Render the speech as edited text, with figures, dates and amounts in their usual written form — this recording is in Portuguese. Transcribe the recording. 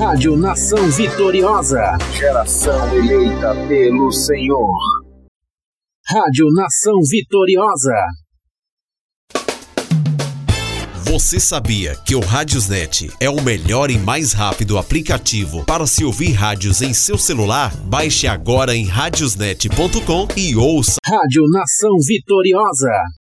Rádio Nação Vitoriosa. Geração eleita pelo Senhor. Rádio Nação Vitoriosa. Você sabia que o Radiosnet é o melhor e mais rápido aplicativo para se ouvir rádios em seu celular? Baixe agora em radiosnet.com e ouça. Rádio Nação Vitoriosa.